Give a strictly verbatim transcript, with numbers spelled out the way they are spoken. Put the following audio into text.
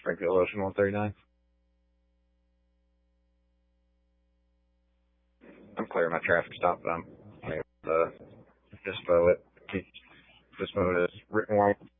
Springfield Ocean one thirty-nine. I'm clearing my traffic stop, but I'm able to dispo it. Dispo it as written warrant